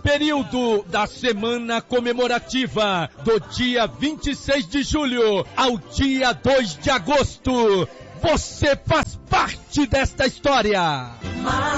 período da semana comemorativa do dia 26 de julho ao dia 2 de agosto. Você faz parte desta história.